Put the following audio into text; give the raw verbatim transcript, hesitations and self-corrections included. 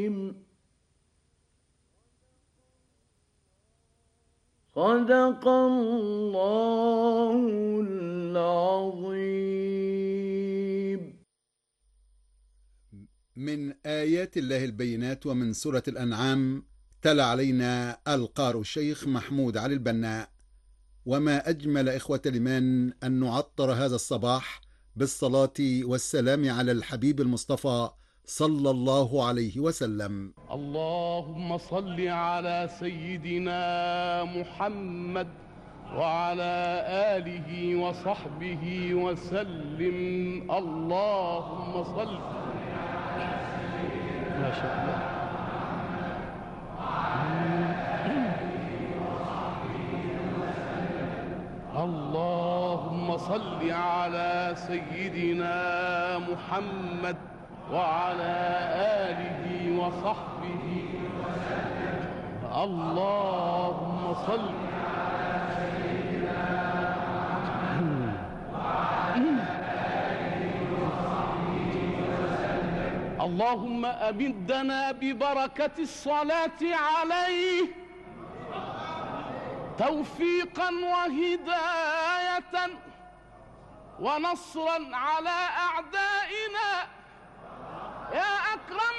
صدق الله العظيم. من آيات الله البينات ومن سورة الأنعام تلا علينا القارئ الشيخ محمود علي البناء. وما أجمل إخوة الإيمان أن نعطر هذا الصباح بالصلاة والسلام على الحبيب المصطفى صلى الله عليه وسلم. اللهم صل على سيدنا محمد وعلى آله وصحبه وسلم. اللهم صل ما شاء الله. اللهم صل على سيدنا محمد وعلى آله وصحبه وسلم. اللهم صل على سيدنا محمد وعلى آله وصحبه وسلم. اللهم أمدنا ببركة الصلاة عليه توفيقا وهداية ونصرا على أعدائنا يا أكرم